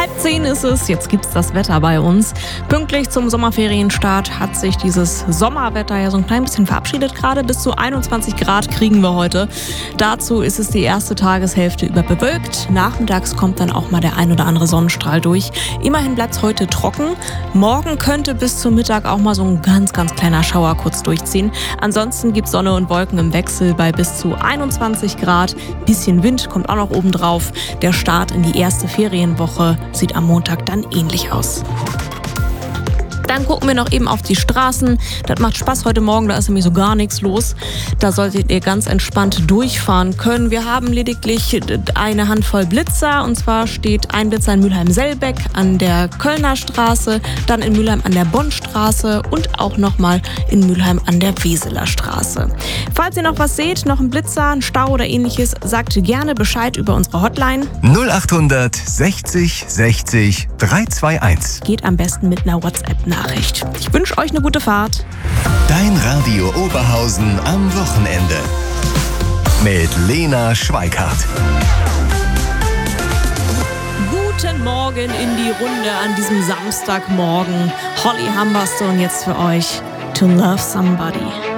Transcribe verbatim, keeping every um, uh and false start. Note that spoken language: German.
Halb zehn ist es, jetzt gibt's das Wetter bei uns. Pünktlich zum Sommerferienstart hat sich dieses Sommerwetter ja so ein klein bisschen verabschiedet gerade. Bis zu einundzwanzig Grad kriegen wir heute. Dazu ist es die erste Tageshälfte über bewölkt. Nachmittags kommt dann auch mal der ein oder andere Sonnenstrahl durch. Immerhin bleibt's heute trocken. Morgen könnte bis zum Mittag auch mal so ein ganz, ganz kleiner Schauer kurz durchziehen. Ansonsten gibt's Sonne und Wolken im Wechsel bei bis zu einundzwanzig Grad. Bisschen Wind kommt auch noch oben drauf. Der Start in die erste Ferienwoche sieht am Montag dann ähnlich aus. Dann gucken wir noch eben auf die Straßen. Das macht Spaß heute Morgen, da ist nämlich so gar nichts los. Da solltet ihr ganz entspannt durchfahren können. Wir haben lediglich eine Handvoll Blitzer. Und zwar steht ein Blitzer in Mülheim-Selbeck an der Kölner Straße, dann in Mülheim an der Bonnstraße und auch nochmal in Mülheim an der Weseler Straße. Falls ihr noch was seht, noch ein Blitzer, ein Stau oder ähnliches, sagt gerne Bescheid über unsere Hotline. null achthundert sechzig sechzig dreihunderteinundzwanzig. Geht am besten mit einer WhatsApp-Nachricht. Ich wünsche euch eine gute Fahrt. Dein Radio Oberhausen am Wochenende. Mit Lena Schweikart. Guten Morgen in die Runde an diesem Samstagmorgen. Holly Humberstone jetzt für euch. To Love Somebody.